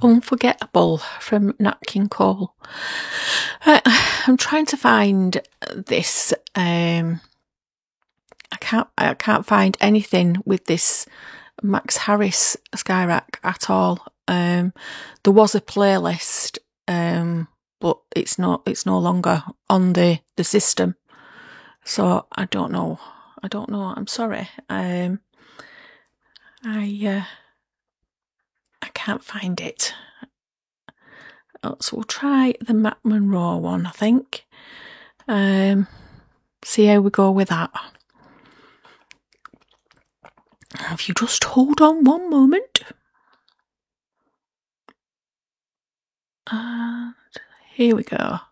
Unforgettable from Nat King Cole. I'm trying to find this. I can't find anything with this Max Harris Skyrack at all. There was a playlist, but it's no longer on the system. So I don't know. I'm sorry. I can't find it. So we'll try the Matt Monro one, I think. See how we go with that. If you just hold on one moment. And here we go.